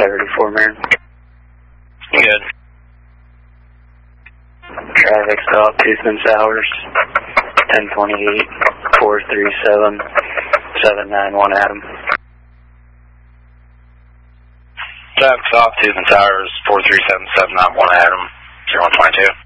Clarity Fort Marin. Good. Traffic stop, Toothman Towers, 1028, 437, 791 Adam. Traffic stop, Toothman Towers, 437-791 Adam, 0122.